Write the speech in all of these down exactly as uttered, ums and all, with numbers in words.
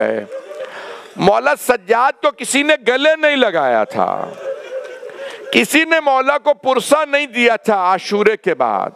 गए। मौला सज्जाद को किसी ने गले नहीं लगाया था, किसी ने मौला को पुरसा नहीं दिया था। आशूरे के बाद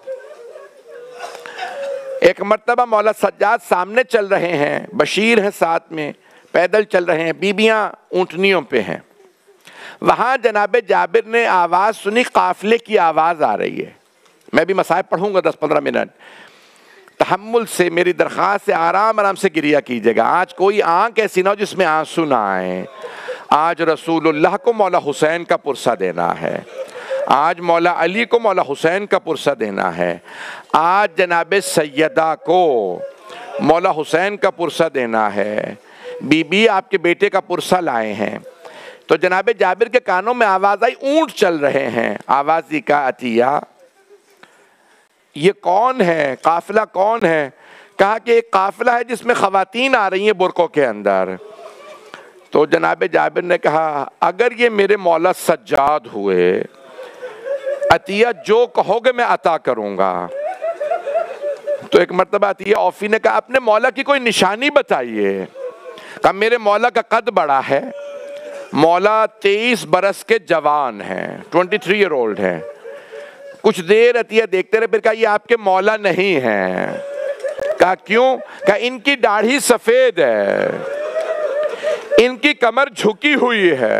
एक मर्तबा मौला सज्जाद सामने चल रहे हैं, बशीर है साथ में, पैदल चल रहे हैं, बीबियां ऊंटनियों पे हैं। वहां जनाबे जाबिर ने आवाज सुनी, काफिले की आवाज आ रही है। मैं भी मसाइब पढ़ूंगा दस पंद्रह मिनट, तहम्मुल से मेरी दरख्वास्त से आराम आराम से गिरिया कीजिएगा। आज कोई आंख ऐसी ना हो जिसमें आंसू ना आए। आज रसूलुल्लाह को मौला हुसैन का पुरसा देना है, आज मौला अली को मौला हुसैन का पुरसा देना है, आज जनाबे सैयदा को मौला हुसैन का पुरसा देना है। बीबी आपके बेटे का पुरसा लाए हैं। तो जनाबे जाबिर के कानों में आवाज आई, ऊंट चल रहे हैं। आवाज ही का अतिया, ये कौन है, काफिला कौन है? कहा कि एक काफिला है जिसमें खवातीन आ रही हैं बुरकों के अंदर। तो जनाबे जाबिर ने कहा, अगर ये मेरे मौला सज्जाद हुए, अतिया जो कहोगे मैं अता करूंगा। तो एक मर्तबा अतिया औफी ने कहा, अपने मौला की कोई निशानी बताइए। कहा, मेरे मौला का कद बड़ा है, मौला तेईस बरस के जवान हैं, ट्वेंटी थ्री ईयर ओल्ड है। कुछ देर अतिया देखते रहे, फिर कहा, ये आपके मौला नहीं हैं। कहा, क्यों? कहा, इनकी दाढ़ी सफेद है, इनकी कमर झुकी हुई है।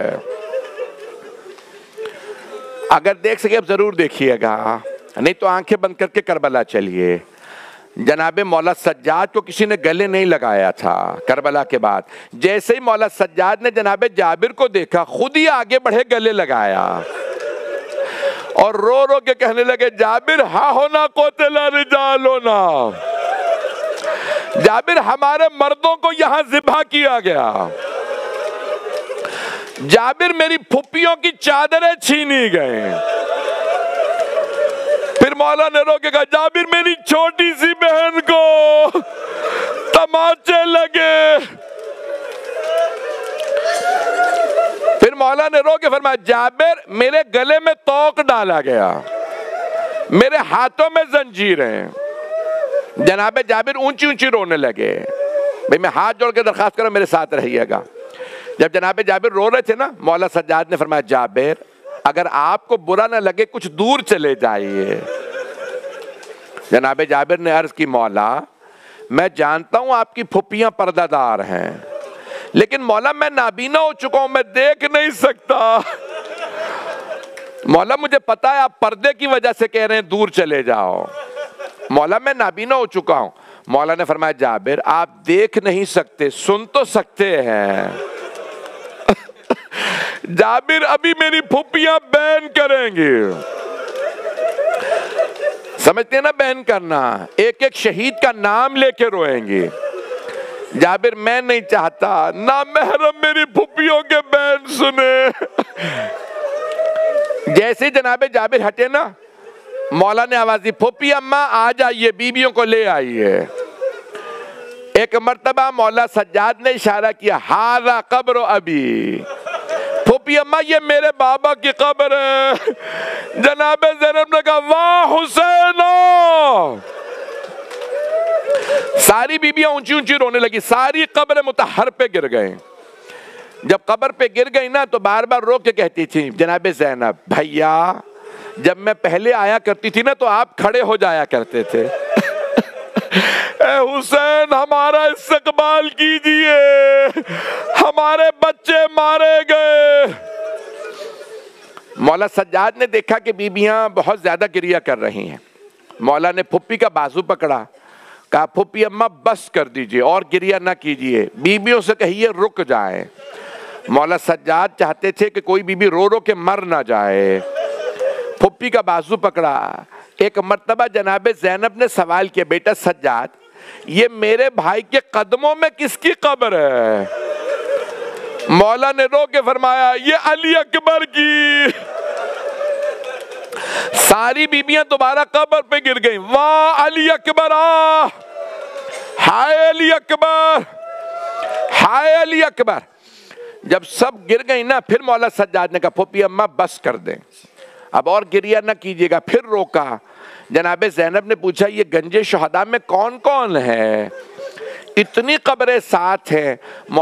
अगर देख सके अब जरूर देखिएगा, नहीं तो आंखें बंद करके करबला चलिए। जनाबे मौला सज्जाद को किसी ने गले नहीं लगाया था करबला के बाद। जैसे ही मौला सज्जाद ने जनाबे जाबिर को देखा, खुद ही आगे बढ़े, गले लगाया और रो रो के कहने लगे, जाबिर हा होना कोतला रिजाल होना, जाबिर हमारे मर्दों को यहां ज़िबा किया गया, जाबिर मेरी फुप्पियों की चादरें छीनी गए। फिर मौला ने रो के कहा, जाबिर मेरी छोटी सी बहन को तमाचे लगे। फिर मौला ने रो के फरमाया, जाबिर मेरे गले में तोक डाला गया, मेरे हाथों में जंजीरें। जनाबे जाबिर ऊंची ऊंची रोने लगे। भाई मैं हाथ जोड़ के दरखास्त करूं, मेरे साथ रहिएगा। जब जनाबे जाबिर रो रहे थे ना, मौला सज्जाद ने फरमाया, जाबिर अगर आपको बुरा ना लगे कुछ दूर चले जाइए। जनाबे जाबिर ने अर्ज की, मौला मैं जानता हूं आपकी फुप्पियां पर्दादार हैं, लेकिन मौला मैं नाबीना हो चुका हूं, मैं देख नहीं सकता। मौला मुझे पता है आप पर्दे की वजह से कह रहे हैं दूर चले जाओ, मौला मैं नाबीना हो चुका हूं। मौला ने फरमाया, जाबिर आप देख नहीं सकते, सुन तो सकते हैं। जाबिर अभी मेरी फुप्पियां बैन करेंगी। समझते हैं ना बैन करना, एक एक शहीद का नाम लेके रोएंगे। जाबिर मैं नहीं चाहता ना महरम मेरी फुप्पियों के बैन सुने। जैसे जनाबे जाबिर हटे ना, मौला ने आवाज दी, फुप्पी अम्मा आ जाइए, बीबियों को ले आइए। एक मर्तबा मौला सज्जाद ने इशारा किया, हारा कब्र अभी, फुप्पी अम्मा ये मेरे बाबा की कब्र है। जनाबे ज़ैनब ने कहा, वाह हुसैनो। सारी बीबियां ऊंची ऊंची रोने लगी, सारी कब्र मुतहर पे गिर गए। जब कब्र पे गिर गई ना तो बार बार रो के कहती थी, जनाबे ज़ैनब भैया जब मैं पहले आया करती थी ना तो आप खड़े हो जाया करते थे। ए हुसैन हमारा इस्तकबाल कीजिए, हमारे बच्चे मारे गए। मौला सज्जाद ने देखा कि बीबियां बहुत ज्यादा गिरिया कर रही हैं। मौला ने फुप्पी का बाजू पकड़ा, कहा फुप्पी अम्मा बस कर दीजिए और गिरिया ना कीजिए, बीबियों से कहिए रुक जाएं। मौला सज्जाद चाहते थे कि कोई बीबी रो रो के मर ना जाए। फुप्पी का बाजू पकड़ा। एक मर्तबा जनाबे ज़ैनब ने सवाल किया, बेटा सज्जाद ये मेरे भाई के कदमों में किसकी कब्र है? मौला ने रो के फरमाया, ये अली अकबर की। सारी बीबियां दोबारा कब्र पे गिर गईं। वाह अली अकबर, आ हाय अली अकबर, हाय अली अकबर। जब सब गिर गई ना, फिर मौला सज्जाद ने कहा फुप्पी अम्मा बस कर दें, अब और गिरिया न कीजिएगा। फिर रोका। जनाबे ज़ैनब ने पूछा, ये गंजे शहदा में कौन कौन है? इतनी कब्रें साथ हैं।